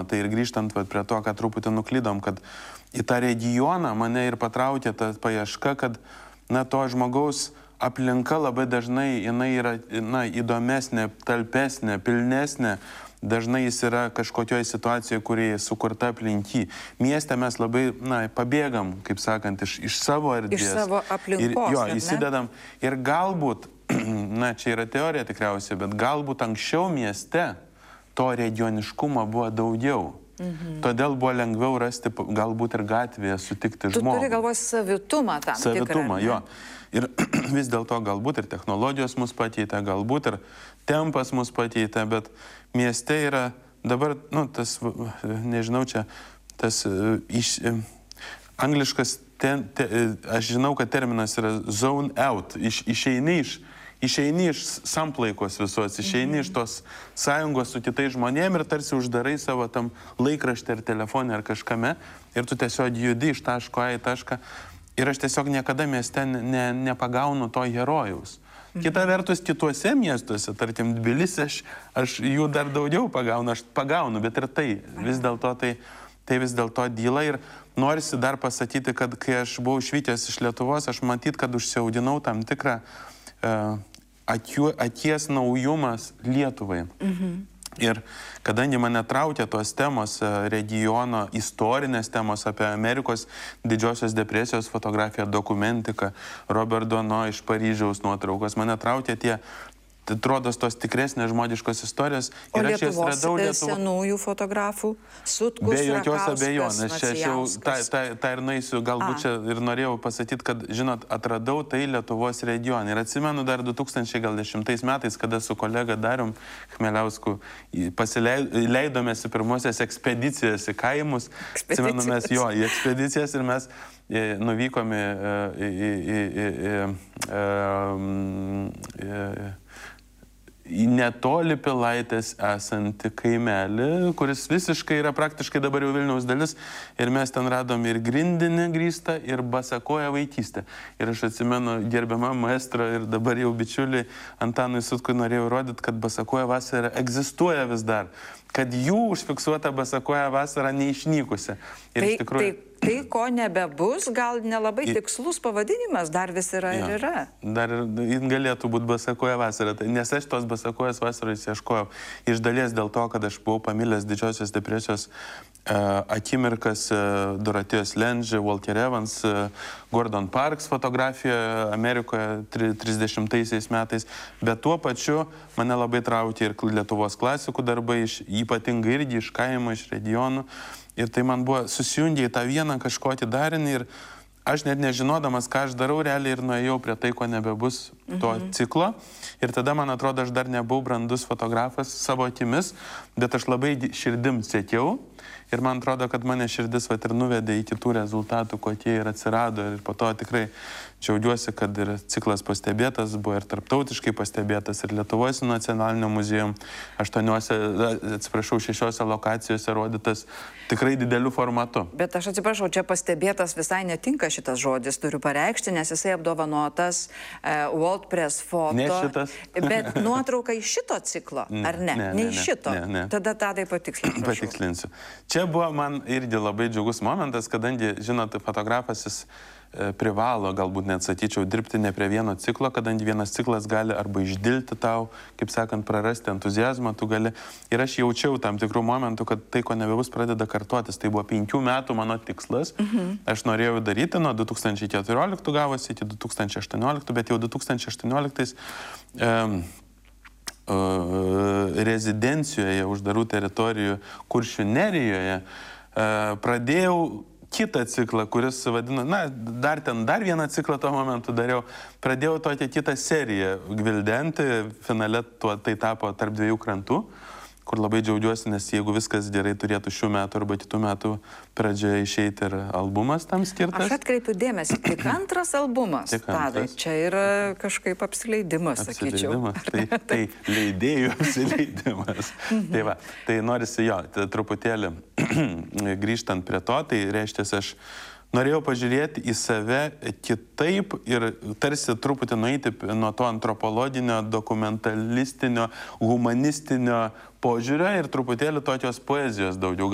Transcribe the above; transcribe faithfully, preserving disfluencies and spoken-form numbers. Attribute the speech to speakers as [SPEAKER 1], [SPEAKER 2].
[SPEAKER 1] tai ir grįžtant vat, prie to, ką truputį nuklydom, kad į tą regioną mane ir patraukė ta paieška, kad na, to žmogaus aplinka labai dažnai jinai yra na, įdomesnė, talpesnė, pilnesnė. Dažnai jis yra kažkokioje situacijoje, kuri sukurta aplink jį. Mieste mes labai na, pabėgam, kaip sakant, iš, iš savo erdvės.
[SPEAKER 2] Iš savo aplinkos.
[SPEAKER 1] Ir, jo, įsidedam. Ir galbūt, na, čia yra teorija tikriausiai, bet galbūt anksčiau mieste to regioniškumo buvo daugiau. Mhm. Todėl buvo lengviau rasti galbūt ir gatvėje sutikti žmogų.
[SPEAKER 2] Tu turi galvos savitumą tam tikrą.
[SPEAKER 1] Savitumą, jo. Ir vis dėlto galbūt ir technologijos mus pakeitė, galbūt ir tempas mus pakeitė, bet mieste yra dabar, nu, tas, nežinau, čia, tas iš, angliškas, ten, te, aš žinau, kad terminas yra zone out, iš, išeini iš, išeini iš samplaikos visos, išeini mm-hmm. iš tos sąjungos su kitais žmonėm ir tarsi uždarai savo tam laikraštį ar telefonį ar kažkame ir tu tiesiog judi iš taško A į tašką. Ir aš tiesiog niekada mieste ne, nepagaunu to herojaus. Kita vertus, kituose miestuose, tarkim, Tbilisi, aš, aš jų dar daugiau pagaunu, aš pagaunu, bet ir tai vis dėlto tai, tai vis dėlto dyla. Ir norisi dar pasakyti, kad kai aš buvau išvykęs iš Lietuvos, aš matyt, kad užsiaudinau tam tikrą uh, akiu, akies naujumas Lietuvai. Mhm. Ir kadangi mane traukia tos temos, regiono istorinės temos apie Amerikos didžiosios depresijos fotografiją, dokumentiką, Robert Dono iš Paryžiaus nuotraukos, mane traukia tie, atrodo, tos tikresnės žmogiškos istorijos.
[SPEAKER 2] O ir Lietuvos Lietuvo... senųjų fotografų, Sutkus,
[SPEAKER 1] be jokios abejonės. Čia aš jau tą, tą, tą ir naisiu, galbūt A. čia ir norėjau pasakyti, kad, žinot, atradau tai Lietuvos regione. Ir atsimenu dar du tūkstančiai dešimtais metais, kada su kolega Darium Chmeliausku pasileidomės į pirmosias ekspedicijas į kaimus. Atsimenu mes jo į ekspedicijas ir mes nuvykome į... į, į, į, į, į į netoli Pilaitės esantį kaimelį, kuris visiškai yra praktiškai dabar jau Vilniaus dalis. Ir mes ten radom ir grindinį grįstą, ir basakoją vaikystę. Ir aš atsimenu gerbiamą maestrą ir dabar jau bičiulį Antanui Sutkui norėjau rodyti, kad basakoja vasara egzistuoja vis dar. Kad jų užfiksuota basakoja vasara neišnykusi. Ir
[SPEAKER 2] tai,
[SPEAKER 1] iš tikrųjų...
[SPEAKER 2] tai, tai, ko nebebus, gal nelabai tikslus pavadinimas, dar vis yra ja, ir yra.
[SPEAKER 1] Dar ir galėtų būti basakoja vasara. Nes aš tos basakojas vasaros ieškojau iš dalies dėl to, kad aš buvau pamilęs didžiosios depresijos uh, akimirkas uh, Dorotėjos Lendži, Walter Evans, uh, Gordon Parks fotografija Amerikoje trisdešimtaisiais metais. Bet tuo pačiu mane labai traukė ir Lietuvos klasikų darbai, iš, ypatingai irgi iš kaimo, iš regionų. Ir tai man buvo susijungia į tą vieną kažkokį darinį ir aš net nežinodamas, ką aš darau, realiai ir nuėjau prie tai, ko nebebus to mhm. ciklo. Ir tada, man atrodo, aš dar nebuvau brandus fotografas savo akimis, bet aš labai širdim siekiau. Ir man atrodo, kad mane širdis vat ir nuvedė į kitų rezultatų, kokie ir atsirado. Ir po to tikrai džiaugiuosi, kad ir ciklas pastebėtas, buvo ir tarptautiškai pastebėtas, ir Lietuvos nacionalinio muziejum aštuoniuose, atsiprašau, šešiose lokacijose rodytas tikrai dideliu formatu.
[SPEAKER 2] Bet aš atsiprašau, čia pastebėtas visai netinka šitas žodis, turiu pareikšti, nes jisai apdovanotas uh, World Press Photo.
[SPEAKER 1] Ne šitas.
[SPEAKER 2] Bet nuotrauka iš šito ciklo, ar ne?
[SPEAKER 1] Ne,
[SPEAKER 2] ne
[SPEAKER 1] ne
[SPEAKER 2] iš šito.
[SPEAKER 1] Ne, ne.
[SPEAKER 2] Tada Tadai patikslinsiu.
[SPEAKER 1] Patikslinsiu. Čia buvo man irgi labai džiugus momentas, kadangi, žinot, fotografas jis e, privalo, galbūt net sakyčiau, dirbti ne prie vieno ciklo, kadangi vienas ciklas gali arba išdilti tau, kaip sakant, prarasti entuziazmą, tu gali. Ir aš jaučiau tam tikrų momentų, kad tai, ko nebebus, pradeda kartotis. Tai buvo penkių metų mano tikslas. Mhm. Aš norėjau daryti nuo du tūkstančiai keturioliktų gavosi iki du tūkstančiai aštuonioliktų, bet jau du tūkstančiai aštuonioliktais e, rezidencijoje uždarų teritorijų Kuršių Nerijoje pradėjau kitą ciklą, kuris vadina, na, dar ten dar vieną ciklą tuo momentu dariau, pradėjau tokią kitą seriją gvildenti, finale tuo tai tapo Tarp dviejų krantų, kur labai džiaugiuosi, nes jeigu viskas gerai turėtų šių metų arba kitų metų pradžioje išeiti ir albumas tam skirtas.
[SPEAKER 2] Aš atkreipiu dėmesį, tik antras albumas.
[SPEAKER 1] Tik antras.
[SPEAKER 2] Tadai, čia yra kažkaip apsileidimas,
[SPEAKER 1] apsileidimas
[SPEAKER 2] sakyčiau.
[SPEAKER 1] Tai, tai leidėjų apsileidimas. Tai va, tai norisi jo, tai truputėlį grįžtant prie to, tai reiškia, aš norėjau pažiūrėti į save kitaip ir tarsi truputį nueiti nuo to antropologinio, dokumentalistinio, humanistinio požiūrio ir truputėlį tokios poezijos daugiau.